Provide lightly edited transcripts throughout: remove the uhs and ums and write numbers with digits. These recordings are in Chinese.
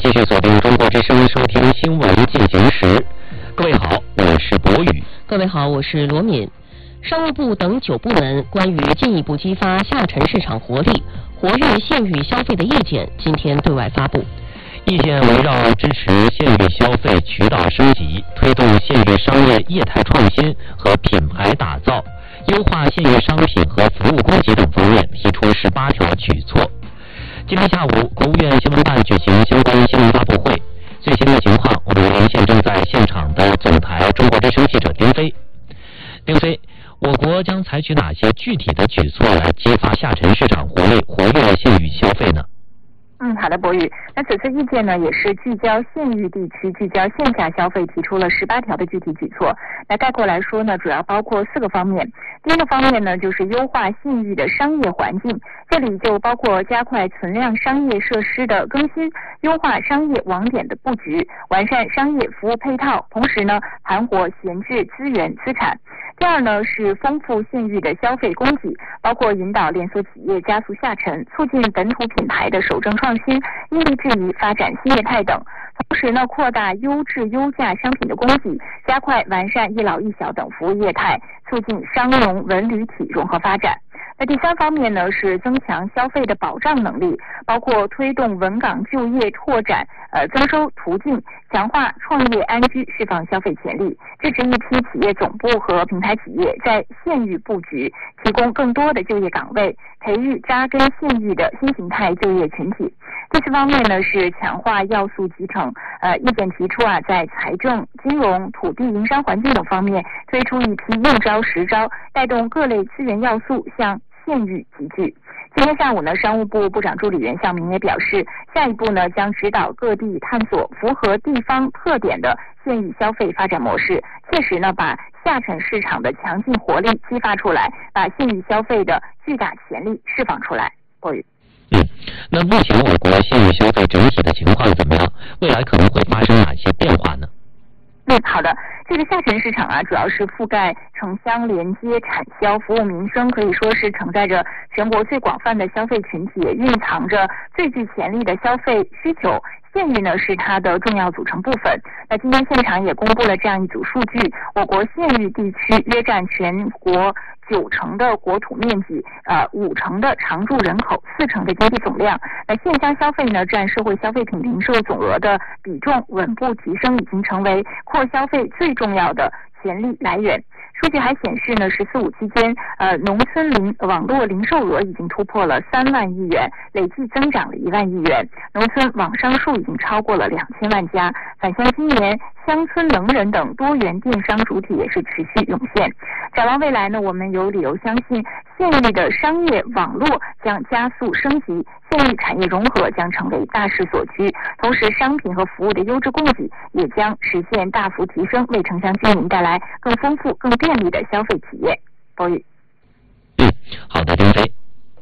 继续锁定中国之声，收听新闻进行时。各位好，我是博宇。 各位好，我是罗敏。商务部等9部门关于进一步激发下沉市场活力、活跃县域消费的意见今天对外发布。 意见围绕支持县域消费渠道升级、推动县域商业业态创新和品牌打造、优化县域商品和服务供给等方面提出18条举措。今天下午，国务院新闻办举行相关新闻发布会。最新的情况，我们连线正在现场的总台中国之声记者丁飞。丁飞，我国将采取哪些具体的举措来激发下沉市场活力、活跃县域消费呢？ 好的，博宇。那此次意见呢，也是聚焦县域地区、聚焦线下消费，提出了18条的具体举措。那概括来说呢，主要包括4个方面。第一个方面呢，就是优化县域的商业环境，这里就包括加快存量商业设施的更新，优化商业网点的布局，完善商业服务配套，同时呢，盘活闲置资源资产。第二呢，是丰富县域的消费供给，包括引导连锁企业加速下沉，促进本土品牌的守正创新，因地制宜发展新业态等。同时呢，扩大优质优价商品的供给，加快完善一老一小等服务业态，促进商农文旅体融合发展。那第3方面呢，是增强消费的保障能力，包括推动稳岗就业拓展增收途径，强化创业安居，释放消费潜力，支持一批企业总部和平台企业在县域布局，提供更多的就业岗位，培育扎根县域的新形态就业群体。第4方面呢，是强化要素集成。意见提出在财政、金融、土地、营商环境等方面推出一批硬招实招，带动各类资源要素向县域集聚。今天下午呢，商务部部长助理袁向明也表示，下一步呢将指导各地探索符合地方特点的县域消费发展模式，切实呢把下沉市场的强劲活力激发出来，把县域消费的巨大潜力释放出来。 那目前我国县域消费整体的情况怎么样？未来可能会发生哪些变化呢？ 好的。这个下沉市场主要是覆盖城乡连接、产销、服务民生，可以说是承载着全国最广泛的消费群体，蕴藏着最具潜力的消费需求。县域呢是它的重要组成部分。那今天现场也公布了这样一组数据，我国县域地区约占全国9成的国土面积，5成的常住人口，4成的经济总量。那线下消费呢占社会消费品零售总额的比重稳步提升，已经成为扩消费最重要的潜力来源。数据还显示呢，“14·5”期间，农村网络零售额已经突破了3万亿元，累计增长了1万亿元。农村网商数已经超过了2000万家。返乡青年、乡村能人等多元电商主体也是持续涌现。展望未来呢，我们有理由相信，县域的商业网络将加速升级，县域产业融合将成为大势所趋，同时商品和服务的优质供给也将实现大幅提升，为城乡居民带来更丰富、更便利的消费体验。博宇。 好的，丁飞。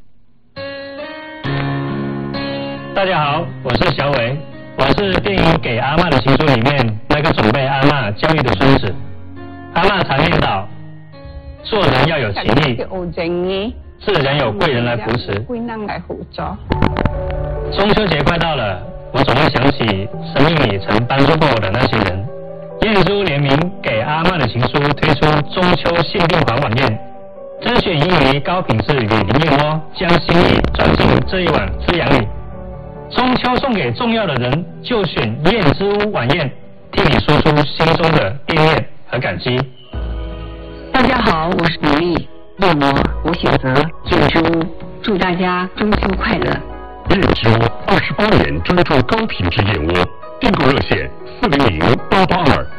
大家好，我是小伟，我是电影《给阿嬷的情书》里面那个准备阿嬷教育的孙子。阿嬷常念叨，做人要有情义，是人有贵人来扶持。中秋节快到了，我总会想起生命里曾帮助过我的那些人。燕珠联名《给阿嬷的情书》推出中秋限定款晚宴，甄选1枚高品质雨林燕窝，将心意转进这一碗滋养里。中秋送给重要的人，就选燕之屋晚宴，替你说出心中的惦念和感激。 大家好，我是努力夜魔，我选择燕之屋，祝大家中秋快乐。 燕之屋28年专注高品质燕窝，订购热线400-882